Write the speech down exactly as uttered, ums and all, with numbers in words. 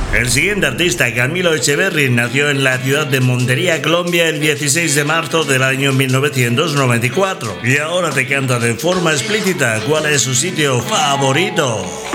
El siguiente artista, Camilo Echeverry, nació en la ciudad de Montería, Colombia, el dieciséis de marzo del año mil novecientos noventa y cuatro. Y ahora te canta de forma explícita cuál es su sitio favorito.